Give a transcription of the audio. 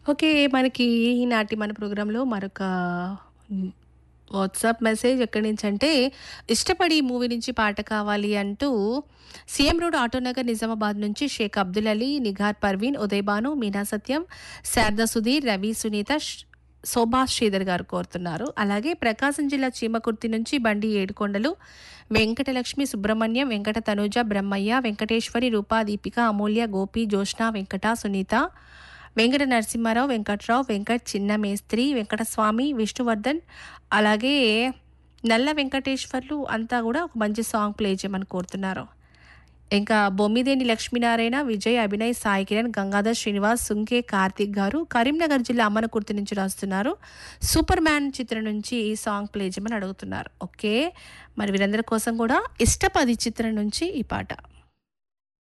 Okay. మనకి ఈనాటి మన ప్రోగ్రాంలో మరొక హ్మ్. వాట్సాప్ మెసేజ్ ఎక్కడి నుంచంటే, ఇష్టపడి మూవీ నుంచి పాట కావాలి అంటూ సీఎం రోడ్ ఆటోనగర్ నిజామాబాద్ నుంచి షేక్ అబ్దుల్ అలీ, నిఘార్ పర్వీన్, ఉదయ్ భాను, మీనా సత్యం, శారదా సుధీర్, రవి, సునీత, శోభా శ్రీధర్ గారు కోరుతున్నారు. అలాగే ప్రకాశం జిల్లా చీమకుర్తి నుంచి బండి ఏడుకొండలు, వెంకటలక్ష్మి, సుబ్రహ్మణ్యం, వెంకట తనూజ, బ్రహ్మయ్య, వెంకటేశ్వరి, రూపా, దీపిక, అమూల్య, గోపి, జోష్న, వెంకట, సునీత, వెంకట నరసింహారావు, వెంకట్రావు, వెంకట్ చిన్న మేస్త్రి, వెంకటస్వామి, విష్ణువర్ధన్, అలాగే నల్ల వెంకటేశ్వర్లు అంతా కూడా ఒక మంచి సాంగ్ ప్లే చేయమని కోరుతున్నారు. ఇంకా బొమ్మిదేని లక్ష్మీనారాయణ, విజయ్, అభినయ్, సాయి కిరణ్, గంగాధర్ శ్రీనివాస్, సుంకే కార్తిక్ గారు కరీంనగర్ జిల్లా అమ్మనకుర్తి నుంచి రాస్తున్నారు. సూపర్ మ్యాన్ చిత్రం నుంచి ఈ సాంగ్ ప్లే చేయమని అడుగుతున్నారు. ఓకే, మరి వీరందరి కోసం కూడా ఇష్టపది చిత్రం నుంచి ఈ పాట.